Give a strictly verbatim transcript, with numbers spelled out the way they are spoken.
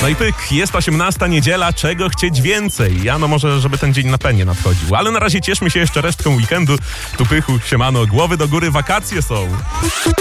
No i pyk, jest osiemnasta niedziela, czego chcieć więcej? Ja no może, żeby ten dzień na pewnie nadchodził. Ale na razie cieszmy się jeszcze resztką weekendu. Tu Pychu, siemano, głowy do góry, wakacje są.